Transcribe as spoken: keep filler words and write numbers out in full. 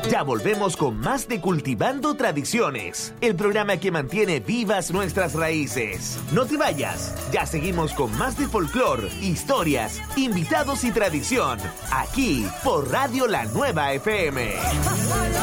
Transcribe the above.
Ya volvemos con más de Cultivando Tradiciones, el programa que mantiene vivas nuestras raíces. No te vayas, ya seguimos con más de folclor, historias, invitados y tradición, aquí por Radio La Nueva F M.